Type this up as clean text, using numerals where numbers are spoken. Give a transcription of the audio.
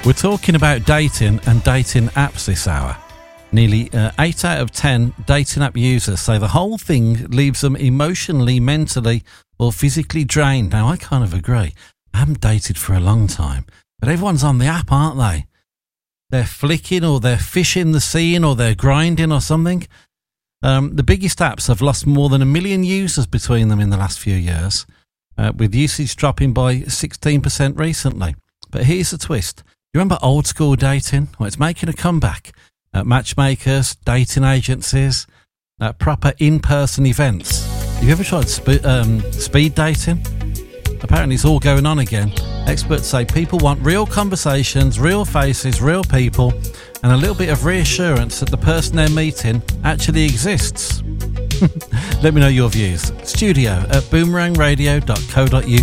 We're talking about dating and dating apps this hour. Nearly 8 out of 10 dating app users say the whole thing leaves them emotionally, mentally or physically drained. Now, I kind of agree. I haven't dated for a long time, but everyone's on the app, aren't they? They're flicking or they're fishing the scene or they're grinding or something. The biggest apps have lost more than 1 million users between them in the last few years, with usage dropping by 16% recently. But here's the twist. You remember old school dating? Well, it's making a comeback. Matchmakers, dating agencies, proper in-person events. Have you ever tried speed dating? Apparently it's all going on again. Experts say people want real conversations, real faces, real people, and a little bit of reassurance that the person they're meeting actually exists. Let me know your views. Studio@boomerangradio.co.uk